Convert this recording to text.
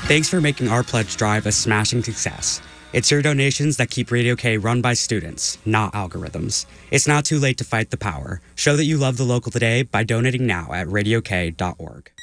Thanks for making our pledge drive a smashing success. It's your donations that keep Radio K run by students, not algorithms. It's not too late to fight the power. Show that you love the local today by donating now at radiok.org.